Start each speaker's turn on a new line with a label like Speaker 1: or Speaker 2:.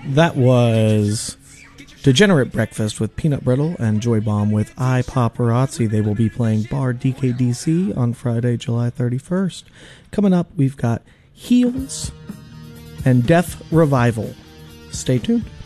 Speaker 1: That was Degenerate Breakfast with Peanut Brittle and Joy Bomb with I Paparazzi. They will be playing Bar DKDC on Friday, July 31st. Coming up, we've got Heels and Death Revival. Stay tuned.